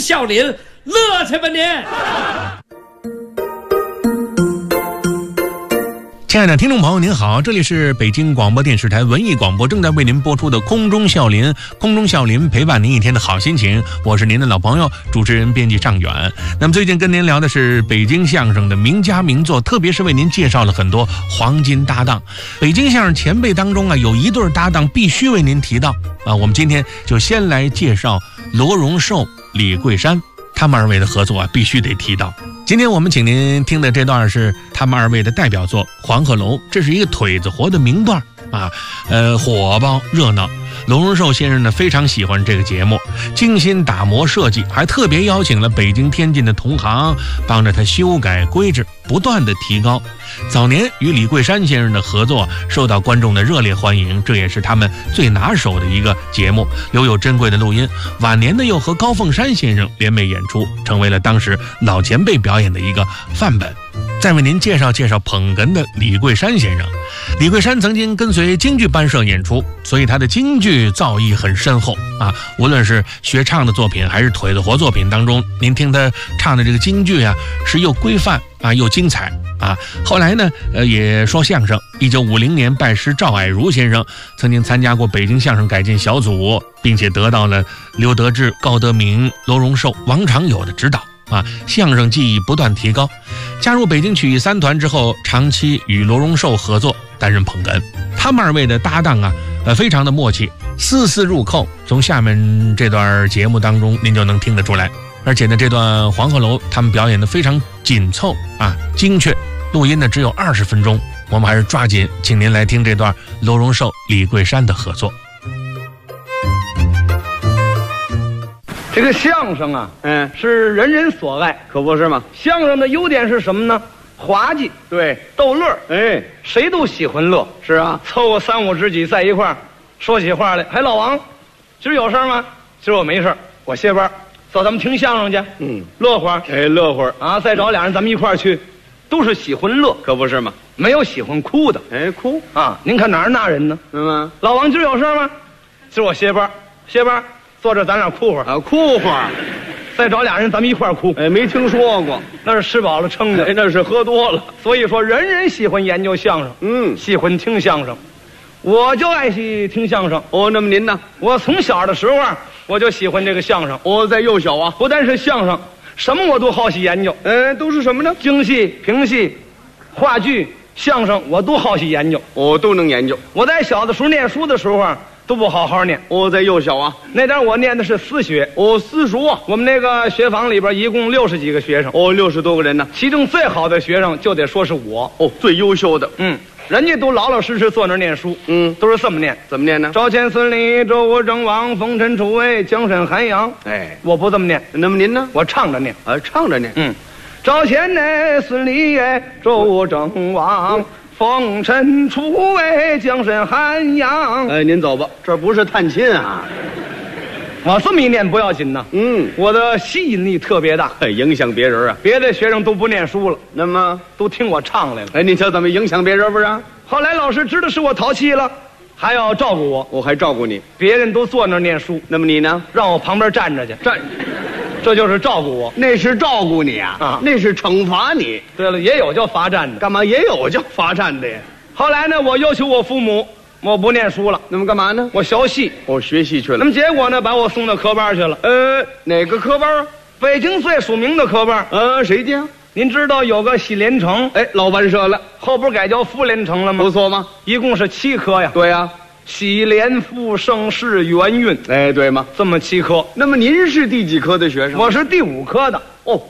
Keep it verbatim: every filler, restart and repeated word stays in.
孝林，乐去吧您！ 亲爱的听众朋友您好，这里是北京广播电视台文艺广播正在为您播出的空中孝林，空中孝林陪伴您一天的好心情，我是您的老朋友主持人编辑尚远。那么最近跟您聊的是北京相声的名家名作，特别是为您介绍了很多黄金搭档。北京相声前辈当中啊，有一对搭档必须为您提到啊，我们今天就先来介绍罗荣寿、李桂山，他们二位的合作啊，必须得提到。今天我们请您听的这段是他们二位的代表作《黄鹤楼》，这是一个腿子活的名段啊，呃，火爆热闹。罗荣寿先生呢非常喜欢这个节目，精心打磨设计，还特别邀请了北京、天津的同行帮着他修改规制，不断的提高。早年与李桂山先生的合作受到观众的热烈欢迎，这也是他们最拿手的一个节目，留有珍贵的录音。晚年呢又和高凤山先生联袂演出，成为了当时老前辈表演的一个范本。再为您介绍介绍捧哏的李桂山先生。李桂山曾经跟随京剧班社演出，所以他的京剧造诣很深厚啊。无论是学唱的作品还是腿子活作品当中，您听他唱的这个京剧啊，是又规范啊又精彩啊。后来呢，呃，也说相声。一九五零年拜师赵爱如先生，曾经参加过北京相声改进小组，并且得到了刘德志、高德明、罗荣寿、王长友的指导。啊，相声技艺不断提高。加入北京曲艺三团之后，长期与罗荣寿合作，担任捧哏。他们二位的搭档啊，呃，非常的默契，丝丝入扣。从下面这段节目当中，您就能听得出来。而且呢，这段《黄鹤楼》他们表演的非常紧凑啊，精确。录音呢只有二十分钟，我们还是抓紧，请您来听这段罗荣寿、李桂山的合作。 这个相声啊， 嗯， 是人人所爱， 可不是吗？ 相声的优点是什么呢？滑稽， 对， 逗乐， 哎， 谁都喜欢乐。 是啊， 凑个三五知己在一块儿，说起话来，哎，老王，今儿有事吗？今儿我没事，我歇班，走，咱们听相声去， 嗯， 乐会儿， 哎，乐会儿啊，再找俩人咱们一块儿去，都是喜欢乐， 可不是吗？ 没有喜欢哭的。 哎，哭啊，您看哪儿那人呢？ 嗯吗？ 老王，今儿有事吗？今儿我歇班，歇班。坐这咱俩哭会儿啊，哭会儿， 再找俩人咱们一块儿哭。 哎，没听说过， 那是吃饱了撑的， 哎，那是喝多了。 所以说，人人喜欢研究相声， 嗯， 喜欢听相声，我就爱喜听相声。 哦，那么您呢？ 我从小的时候啊，我就喜欢这个相声。 我在幼小啊， 不但是相声，什么我都好喜研究。 嗯，都是什么呢？ 京戏、评戏、话剧、相声，我都好喜研究。 我都能研究。 我在小的时候念书的时候啊，都不好好念。 我在幼小啊， 那点我念的是私学， 我私塾啊。 我们那个学房里边一共六十几个学生， 哦，六十多个人呢。 其中最好的学生就得说是我。 哦，最优秀的。 嗯，人家都老老实实坐那儿念书。 嗯， 都是这么念。 怎么念呢？ 赵钱孙李周吴郑王冯陈楚卫江山韩杨。 哎， 我不这么念。 那么您呢？ 我唱着念。 啊，唱着念。 嗯，赵钱呢，孙李哎，周吴郑王。嗯，风尘楚卫江山韩杨。 哎，您走吧，这不是探亲啊。 我这么一念不要紧呢， 嗯， 我的吸引力特别大， 哎，影响别人啊。 别的学生都不念书了， 那么都听我唱来了。 哎，你瞧怎么影响别人不是？ 后来老师知道是我淘气了，还要照顾我， 我还照顾你。 别人都坐那儿念书， 那么你呢？ 让我旁边站着去， 站， 这就是照顾我。 那是照顾你啊， 啊， 那是惩罚你。 对了，也有叫罚站的， 干嘛也有叫罚站的呀？ 后来呢，我要求我父母，我不念书了， 那么干嘛呢？ 我学戏， 我学戏去了。 那么结果呢，把我送到科班去了。 呃，哪个科班啊？ 北京最署名的科班。 呃，谁家？ 您知道有个喜连城， 哎，老班社了， 后不改叫妇连城了吗？ 不错吗？ 一共是七科呀。 对呀， 喜连复盛世元运， 哎，对吗？ 这么七科。 那么您是第几科的学生？ 我是第五科的。 哦，